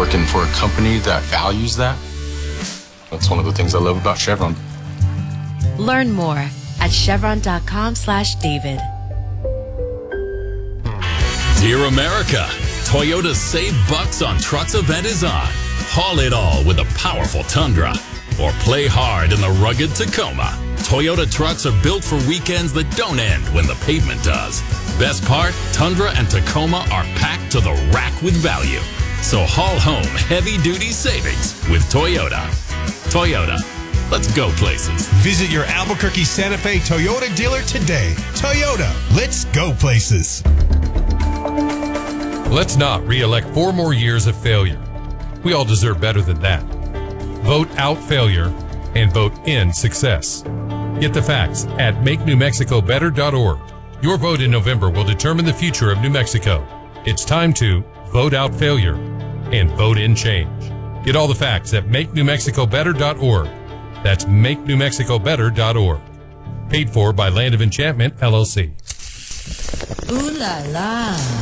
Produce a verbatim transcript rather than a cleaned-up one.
working for a company that values that. That's one of the things I love about Chevron. Learn more at chevron.com slash David. Dear America, Toyota's Save Bucks on Trucks event is on. Haul it all with a powerful Tundra or play hard in the rugged Tacoma. Toyota trucks are built for weekends that don't end when the pavement does. Best part, Tundra and Tacoma are packed to the rack with value. So haul home heavy-duty savings with Toyota. Toyota, let's go places. Visit your Albuquerque Santa Fe Toyota dealer today. Toyota, let's go places. Let's not re-elect four more years of failure. We all deserve better than that. Vote out failure and vote in success. Get the facts at make new mexico better dot org. Your vote in November will determine the future of New Mexico. It's time to vote out failure and vote in change. Get all the facts at make new mexico better dot org. That's make new mexico better dot org. Paid for by Land of Enchantment, L L C. Ooh la la.